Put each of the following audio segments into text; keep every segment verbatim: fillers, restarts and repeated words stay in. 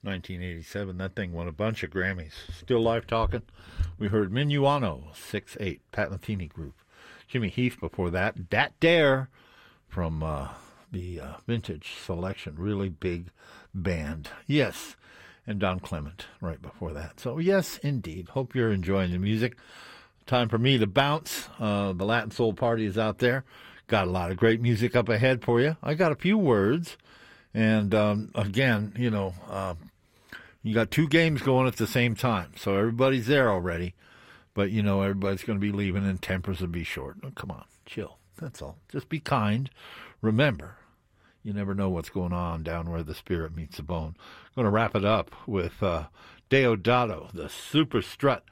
nineteen eighty-seven. That thing won a bunch of Grammys. Still live talking. We heard Minuano, six eight, Pat Metheny Group. Jimmy Heath before that. Dat Dare from uh, the uh, Vintage Selection. Really big band. Yes. And Don Clement right before that. So, yes, indeed. Hope you're enjoying the music. Time for me to bounce. Uh, the Latin Soul Party is out there. Got a lot of great music up ahead for you. I got a few words. And, um, again, you know, uh, you got two games going at the same time. So everybody's there already. But, you know, everybody's going to be leaving and tempers will be short. Oh, come on, chill. That's all. Just be kind. Remember, you never know what's going on down where the spirit meets the bone. Going to wrap it up with uh, Deodato, the Super Strut.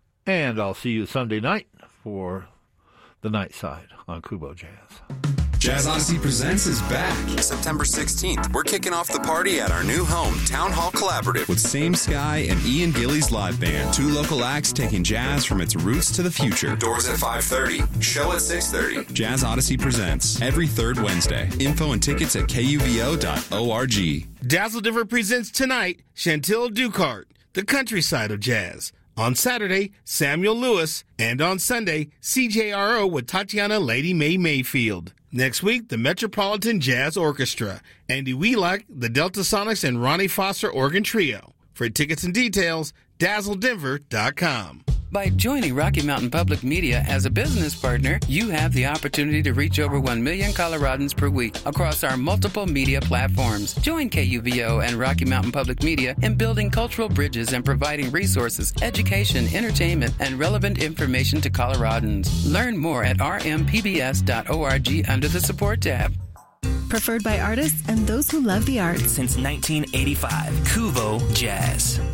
And I'll see you Sunday night for the night side on Kubo Jazz. Jazz Odyssey Presents is back. September sixteenth, we're kicking off the party at our new home, Town Hall Collaborative. With Same Sky and Ian Gillies Live Band. Two local acts taking jazz from its roots to the future. Doors at five thirty. Show at six thirty. Jazz Odyssey Presents every third Wednesday. Info and tickets at K U V O dot org. Dazzle Denver presents tonight Chantil Ducart, the countryside of jazz. On Saturday, Samuel Lewis. And on Sunday, C J R O with Tatiana Lady Mae Mayfield. Next week, the Metropolitan Jazz Orchestra, Andy Wheelock, the Delta Sonics, and Ronnie Foster Organ Trio. For tickets and details, dazzle denver dot com. By joining Rocky Mountain Public Media as a business partner, you have the opportunity to reach over one million Coloradans per week across our multiple media platforms. Join K U V O and Rocky Mountain Public Media in building cultural bridges and providing resources, education, entertainment, and relevant information to Coloradans. Learn more at r m p b s dot org under the support tab. Preferred by artists and those who love the arts. Since nineteen eighty-five, Kuvo Jazz.